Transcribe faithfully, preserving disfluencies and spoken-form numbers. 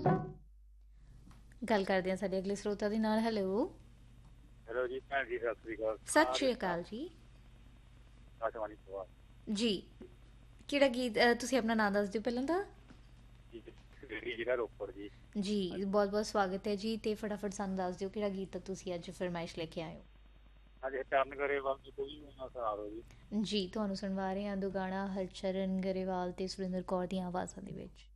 ਗੱਲ ਕਰਦੇ ਹਾਂ ਸਾਡੇ ਅਗਲੇ ਸਰੋਤਾ ਦੇ ਨਾਲ। ਹੈਲੋ, ਹੈਲੋ ਜੀ ਭੈਣ ਜੀ, ਸਤਿ ਸ੍ਰੀ ਅਕਾਲ। ਸਤਿ ਸ਼੍ਰੀ ਅਕਾਲ ਜੀ। ਆਕਾਸ਼ਵਾਣੀ ਸਵਾਲ ਜੀ, ਕਿਹੜਾ ਗੀਤ ਅ, ਤੁਸੀਂ ਆਪਣਾ ਨਾਂ ਦੱਸ ਦਿਓ ਪਹਿਲਾਂ ਤਾਂ। ਜੀ ਜਿਹੜਾ ਰੋਪੜ ਜੀ। ਜੀ, ਬਹੁਤ ਬਹੁਤ ਸਵਾਗਤ ਹੈ ਜੀ। ਅਤੇ ਫਟਾਫਟ ਸਾਨੂੰ ਦੱਸ ਦਿਓ ਕਿਹੜਾ ਗੀਤ ਤੁਸੀਂ ਅੱਜ ਫਰਮਾਇਸ਼ ਲੈ ਕੇ ਆਏ ਹੋ। ਹਾਂਜੀ, ਟਰਨ ਗਰੇਵਾਲ ਦੀ ਕੋਈ ਵੀ ਨਾ ਸੁਣਾ ਦਿਓ ਜੀ। ਜੀ, ਤੁਹਾਨੂੰ ਸੁਣਵਾ ਰਹੇ ਹਾਂ ਦੋ ਗਾਣਾ ਹਰਚਰਨ ਗਰੇਵਾਲ ਅਤੇ ਸੁਰਿੰਦਰ ਕੌਰ ਦੀਆਂ ਆਵਾਜ਼ਾਂ ਦੇ ਵਿੱਚ।